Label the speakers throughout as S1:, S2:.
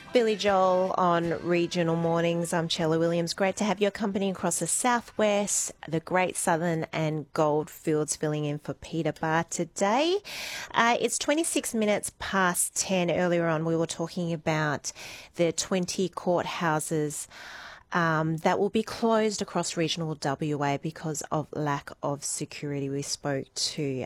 S1: Billy Joel on Regional Mornings. I'm Chella Williams. Great to have your company across the southwest, the Great Southern and Goldfields, filling in for Peter Barr today. It's 26 minutes past 10. Earlier on, we were talking about the 20 courthouses that will be closed across regional WA because of lack of security. We spoke to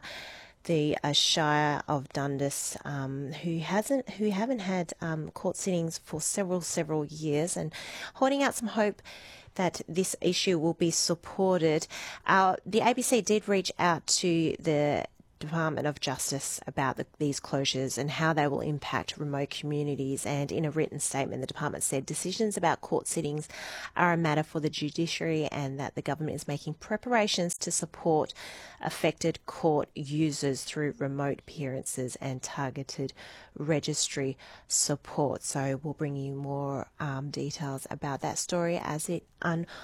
S1: the Shire of Dundas, who haven't had court sittings for several years, and holding out some hope that this issue will be supported. The ABC did reach out to the Department of Justice about these closures and how they will impact remote communities, and in a written statement the department said decisions about court sittings are a matter for the judiciary and that the government is making preparations to support affected court users through remote appearances and targeted registry support. So we'll bring you more details about that story as it unfolds.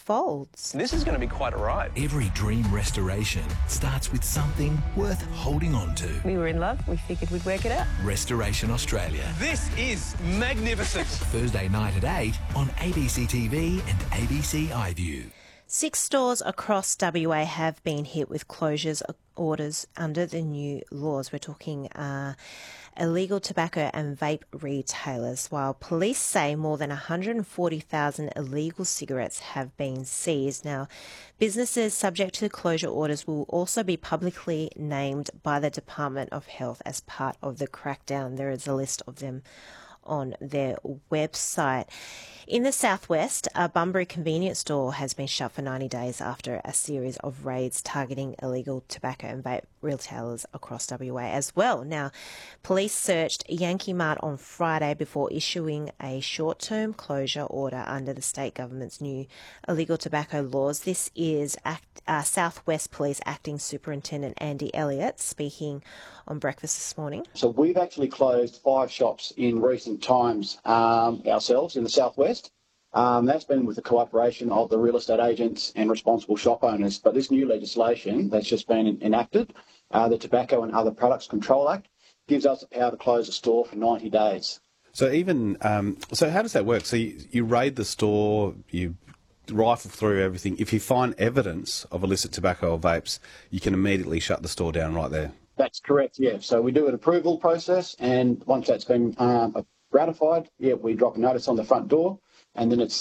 S2: This is going to be quite a ride.
S3: Every dream restoration starts with something worth holding on to.
S4: We were in love. We figured we'd work it out.
S3: Restoration Australia.
S2: This is magnificent.
S3: Thursday night at 8 on ABC TV and ABC iView.
S1: 6 stores across WA have been hit with closures orders under the new laws. We're talking illegal tobacco and vape retailers, while police say more than 140,000 illegal cigarettes have been seized. Now, businesses subject to the closure orders will also be publicly named by the Department of Health as part of the crackdown. There is a list of them on their website. In the southwest, a Bunbury convenience store has been shut for 90 days after a series of raids targeting illegal tobacco and vape retailers across WA as well. Now, police searched Yankee Mart on Friday before issuing a short-term closure order under the state government's new illegal tobacco laws. This is Southwest Police Acting Superintendent Andy Elliott speaking on Breakfast this morning.
S5: So we've actually closed 5 shops in recent times ourselves in the southwest. That's been with the cooperation of the real estate agents and responsible shop owners. But this new legislation that's just been enacted, the Tobacco and Other Products Control Act, gives us the power to close a store for 90 days.
S6: So so how does that work? So you raid the store, you rifle through everything. If you find evidence of illicit tobacco or vapes, you can immediately shut the store down right there.
S5: That's correct, yeah. So we do an approval process, and once that's been ratified, we drop a notice on the front door, and then it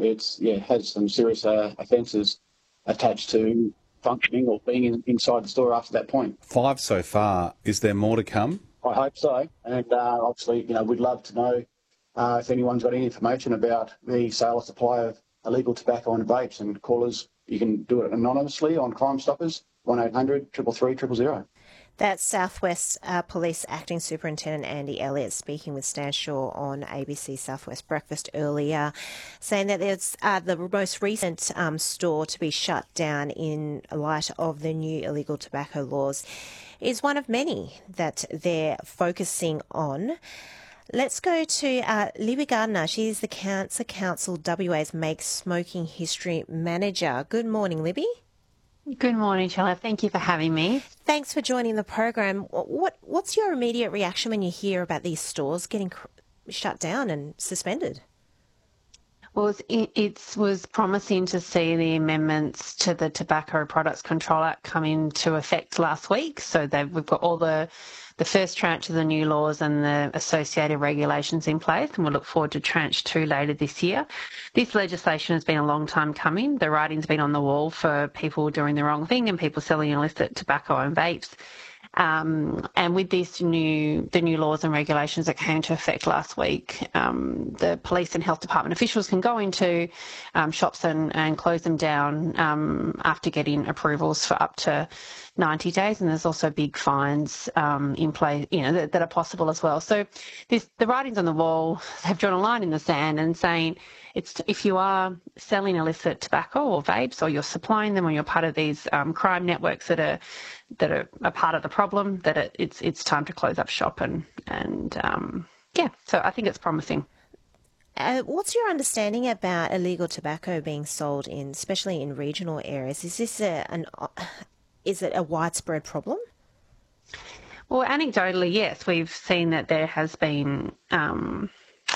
S5: has some serious offences attached to functioning or being inside the store after that point. 5
S6: so far. Is there more to come?
S5: I hope so, and obviously, we'd love to know if anyone's got any information about the sale or supply of illegal tobacco and vapes, and callers, you can do it anonymously on Crime Stoppers, 1800 333 000.
S1: That's Southwest Police Acting Superintendent Andy Elliott speaking with Stan Shaw on ABC Southwest Breakfast earlier, saying that there's the most recent store to be shut down in light of the new illegal tobacco laws is one of many that they're focusing on. Let's go to Libby Gardner. She's the Cancer Council WA's Make Smoking History Manager. Good morning, Libby.
S7: Good morning, Chella. Thank you for having me.
S1: Thanks for joining the program. What's your immediate reaction when you hear about these stores getting shut down and suspended?
S7: Well, it was promising to see the amendments to the Tobacco Products Control Act come into effect last week. So we've got all the first tranche of the new laws and the associated regulations in place, and we'll look forward to tranche 2 later this year. This legislation has been a long time coming. The writing's been on the wall for people doing the wrong thing and people selling illicit tobacco and vapes. And with the new laws and regulations that came into effect last week, the police and health department officials can go into shops and close them down after getting approvals for up to 90 days. And there's also big fines in place, that are possible as well. So the writings on the wall have drawn a line in the sand and saying if you are selling illicit tobacco or vapes, or you're supplying them, or you're part of these crime networks that are a part of the problem, that it's time to close up shop so I think it's promising.
S1: What's your understanding about illegal tobacco being sold especially in regional areas? Is this is it a widespread problem?
S7: Well, anecdotally, yes, we've seen that there has been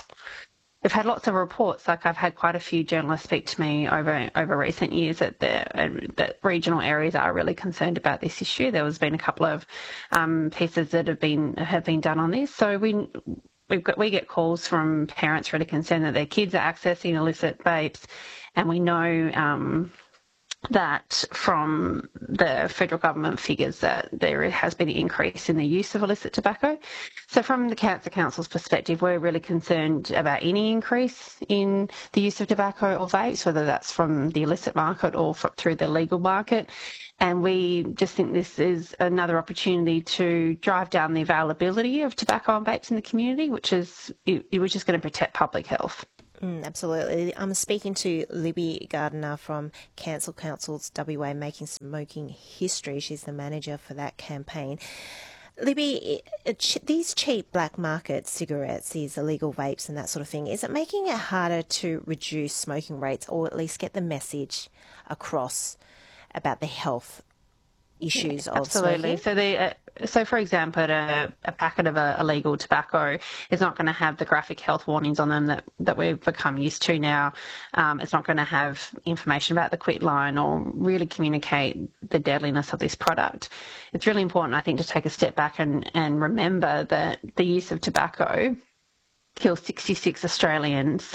S7: we've had lots of reports. Like I've had quite a few journalists speak to me over recent years that regional areas are really concerned about this issue. There has been a couple of pieces that have been done on this. So we get calls from parents really concerned that their kids are accessing illicit vapes, and we know that from the federal government figures that there has been an increase in the use of illicit tobacco. So from the Cancer Council's perspective, we're really concerned about any increase in the use of tobacco or vapes, whether that's from the illicit market or through the legal market. And we just think this is another opportunity to drive down the availability of tobacco and vapes in the community, which is going to protect public health.
S1: Absolutely. I'm speaking to Libby Gardiner from Cancer Council's WA Making Smoking History. She's the manager for that campaign. Libby, these cheap black market cigarettes, these illegal vapes and that sort of thing, is it making it harder to reduce smoking rates or at least get the message across about the health issues of
S7: absolutely
S1: smoking?
S7: So for example, a packet of illegal tobacco is not going to have the graphic health warnings on them that we've become used to now. It's not going to have information about the quit line or really communicate the deadliness of this product. It's really important, I think, to take a step back and remember that the use of tobacco kills 66 Australians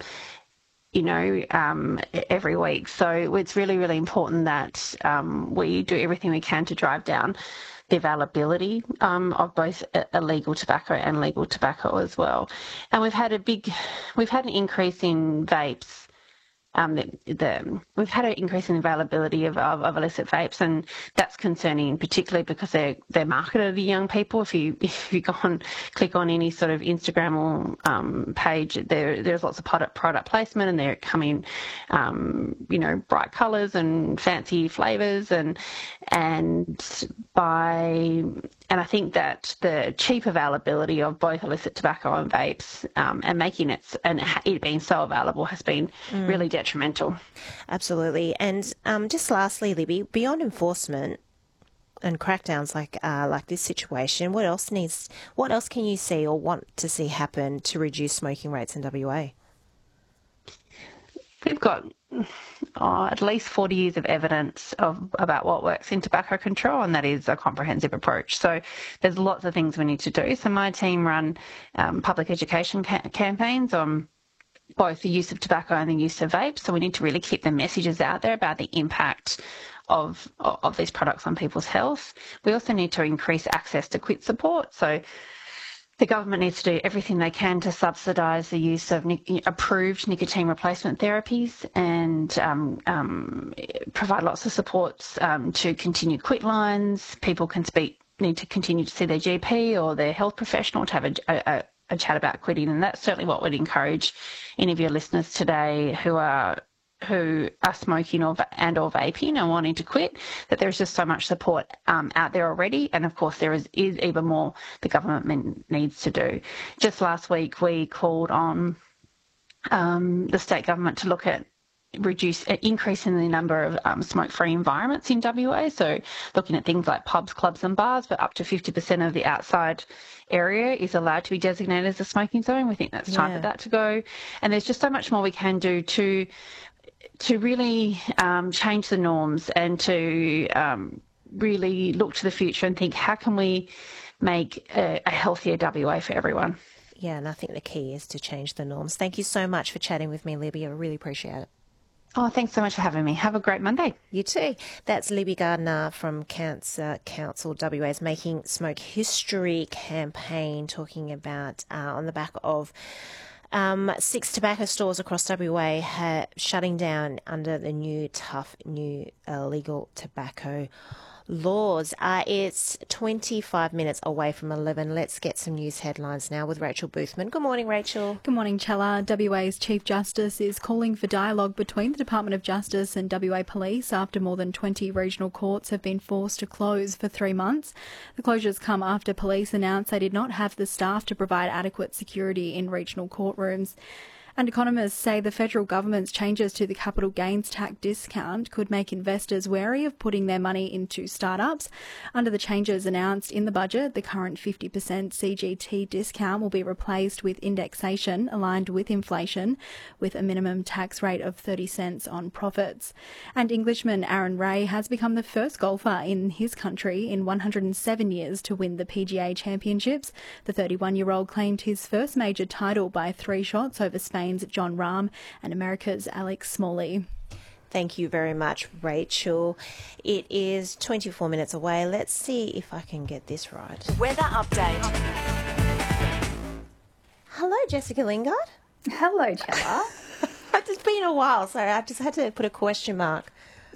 S7: every week. So it's really, really important that we do everything we can to drive down the availability of both illegal tobacco and legal tobacco as well. And we've had an increase in vapes. We've had an increase in availability of illicit vapes, and that's concerning, particularly because they're marketed to young people. If you go and click on any sort of Instagram or page, there's lots of product placement, and they're coming, bright colours and fancy flavours, and I think that the cheap availability of both illicit tobacco and vapes and making it being so available has been really detrimental.
S1: Absolutely. And just lastly, Libby, beyond enforcement and crackdowns like this situation, what else can you see or want to see happen to reduce smoking rates in WA?
S7: We've got at least 40 years of evidence about what works in tobacco control, and that is a comprehensive approach. So there's lots of things we need to do. So my team run public education campaigns on both the use of tobacco and the use of vapes. So we need to really keep the messages out there about the impact of these products on people's health. We also need to increase access to quit support. So the government needs to do everything they can to subsidise the use of approved nicotine replacement therapies and provide lots of supports to continue quit lines. People need to continue to see their GP or their health professional to have a chat about quitting, and that's certainly what we'd encourage any of your listeners today who are smoking or vaping and wanting to quit, that there's just so much support out there already. And of course, there is even more the government needs to do. Just last week, we called on the state government to look at increasing the number of smoke-free environments in WA. So looking at things like pubs, clubs and bars, but up to 50% of the outside area is allowed to be designated as a smoking zone. We think that's time for that to go. And there's just so much more we can do to really change the norms and to really look to the future and think, how can we make a healthier WA for everyone?
S1: Yeah, and I think the key is to change the norms. Thank you so much for chatting with me, Libby. I really appreciate it.
S7: Oh, thanks so much for having me. Have a great Monday.
S1: You too. That's Libby Gardiner from Cancer Council WA's Making Smoke History campaign, talking about on the back of 6 tobacco stores across WA shutting down under the new tough illegal tobacco laws. It's 25 minutes away from 11. Let's get some news headlines now with Rachel Boothman. Good morning, Rachel.
S8: Good morning, Chella. WA's Chief Justice is calling for dialogue between the Department of Justice and WA Police after more than 20 regional courts have been forced to close for 3 months. The closures come after police announced they did not have the staff to provide adequate security in regional courtrooms. And economists say the federal government's changes to the capital gains tax discount could make investors wary of putting their money into startups. Under the changes announced in the budget, the current 50% CGT discount will be replaced with indexation aligned with inflation, with a minimum tax rate of 30 cents on profits. And Englishman Aaron Ray has become the first golfer in his country in 107 years to win the PGA Championships. The 31-year-old claimed his first major title by 3 shots over Spain's John Rahm and America's Alex Smalley.
S1: Thank you very much, Rachel. It is 24 minutes away. Let's see if I can get this right.
S9: Weather update.
S1: Hello, Jessica Lingard.
S10: Hello, Chella.
S1: It's been a while, so I just had to put a question mark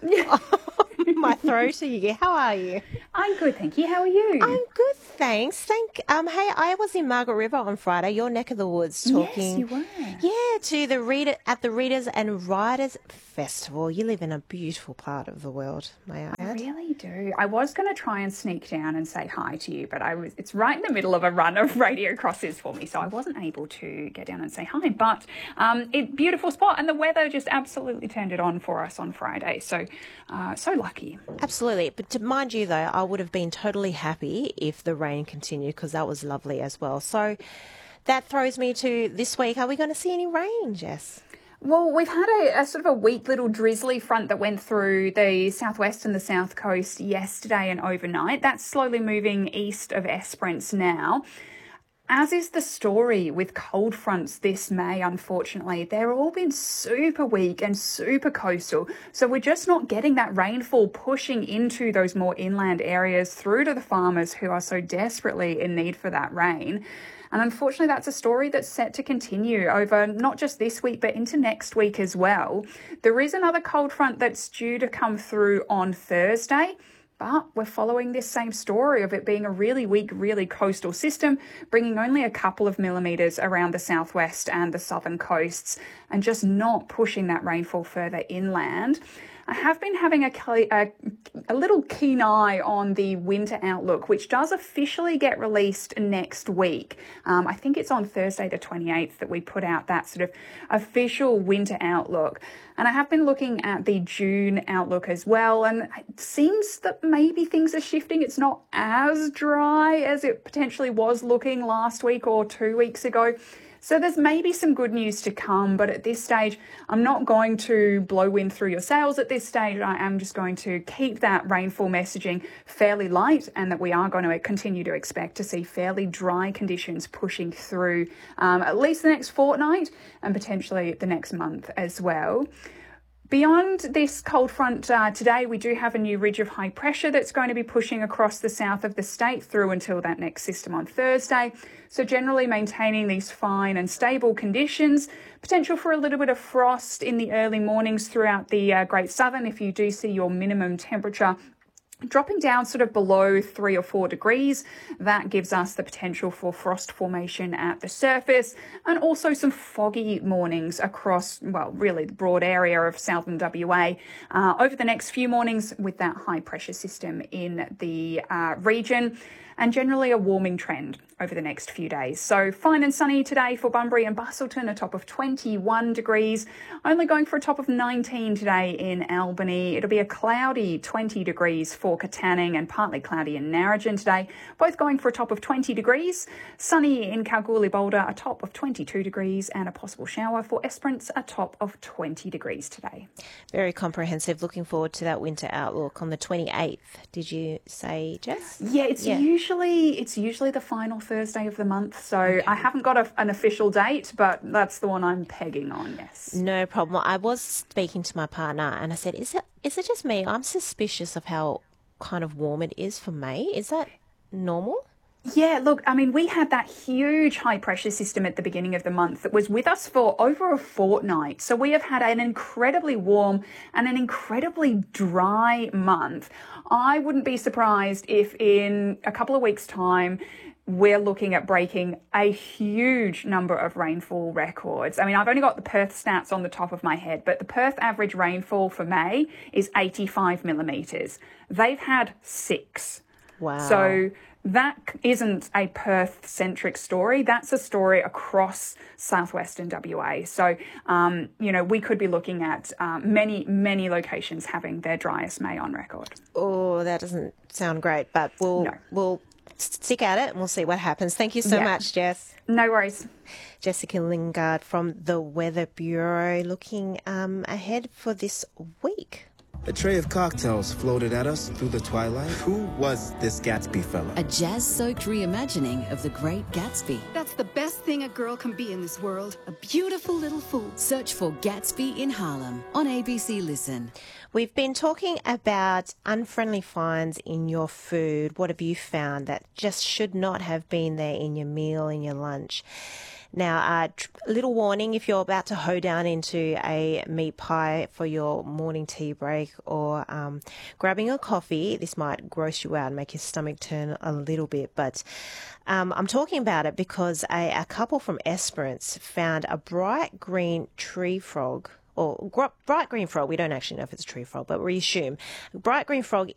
S1: on my throat to you. How are you?
S10: I'm good, thank you. How are you?
S1: I'm good, thanks. Hey, I was in Margaret River on Friday, your neck of the woods, talking.
S10: Yes, you were.
S1: Yeah, to the Readers and Writers Festival. You live in a beautiful part of the world, may I add.
S10: I really do. I was going to try and sneak down and say hi to you, but it's right in the middle of a run of radio crosses for me, so I wasn't able to get down and say hi. But beautiful spot, and the weather just absolutely turned it on for us on Friday. So lucky.
S1: Absolutely. But to mind you, though, I would have been totally happy if the rain continued, because that was lovely as well. So that throws me to this week. Are we going to see any rain, Jess?
S10: Well, we've had a sort of a weak little drizzly front that went through the southwest and the south coast yesterday and overnight. That's slowly moving east of Esperance now. As is the story with cold fronts this May, unfortunately. They've all been super weak and super coastal. So we're just not getting that rainfall pushing into those more inland areas through to the farmers who are so desperately in need for that rain. And unfortunately, that's a story that's set to continue over not just this week, but into next week as well. There is another cold front that's due to come through on Thursday, but we're following this same story of it being a really weak, really coastal system, bringing only a couple of millimetres around the southwest and the southern coasts, and just not pushing that rainfall further inland. I have been having a little keen eye on the winter outlook, which does officially get released next week. I think it's on Thursday the 28th that we put out that sort of official winter outlook. And I have been looking at the June outlook as well, and it seems that maybe things are shifting. It's not as dry as it potentially was looking last week or 2 weeks ago. So there's maybe some good news to come, but at this stage, I'm not going to blow wind through your sails at this stage. I am just going to keep that rainfall messaging fairly light, and that we are going to continue to expect to see fairly dry conditions pushing through at least the next fortnight and potentially the next month as well. Beyond this cold front today, we do have a new ridge of high pressure that's going to be pushing across the south of the state through until that next system on Thursday. So generally maintaining these fine and stable conditions. Potential for a little bit of frost in the early mornings throughout the Great Southern if you do see your minimum temperature dropping down sort of below 3 or 4 degrees. That gives us the potential for frost formation at the surface, and also some foggy mornings across, well, really the broad area of southern WA over the next few mornings with that high pressure system in the region, and generally a warming trend over the next few days. So fine and sunny today for Bunbury and Busselton, a top of 21 degrees, only going for a top of 19 today in Albany. It'll be a cloudy 20 degrees for Katanning and partly cloudy in Narrogin today, both going for a top of 20 degrees. Sunny in Kalgoorlie Boulder, a top of 22 degrees, and a possible shower for Esperance, a top of 20 degrees today.
S1: Very comprehensive. Looking forward to that winter outlook on the 28th. Did you say, Jess?
S10: Yeah, it's usually the final Thursday of the month, so okay. I haven't got an official date, but that's the one I'm pegging on, yes.
S1: No problem. I was speaking to my partner and I said, is it just me? I'm suspicious of how kind of warm it is for May. Is that normal?
S10: Yeah, look, I mean, we had that huge high pressure system at the beginning of the month that was with us for over a fortnight. So we have had an incredibly warm and an incredibly dry month. I wouldn't be surprised if in a couple of weeks' time, we're looking at breaking a huge number of rainfall records. I mean, I've only got the Perth stats on the top of my head, but the Perth average rainfall for May is 85 millimetres. They've had 6.
S1: Wow.
S10: So that isn't a Perth-centric story. That's a story across southwestern WA. So, we could be looking at many locations having their driest May on record.
S1: Oh, that doesn't sound great, but we'll stick at it and we'll see what happens. Thank you so much, Jess.
S10: No worries.
S1: Jessica Lingard from the Weather Bureau looking ahead for this week.
S9: A tray of cocktails floated at us through the twilight. Who was this Gatsby fella?
S11: A jazz-soaked reimagining of The Great Gatsby.
S12: That's the best thing a girl can be in this world. A beautiful little fool.
S11: Search for Gatsby in Harlem on ABC Listen.
S1: We've been talking about unfriendly finds in your food. What have you found that just should not have been there in your meal, in your lunch? Now, a little warning, if you're about to hoe down into a meat pie for your morning tea break or grabbing a coffee, this might gross you out and make your stomach turn a little bit. But I'm talking about it because a couple from Esperance found a bright green tree frog, or bright green frog. We don't actually know if it's a tree frog, but we assume bright green frog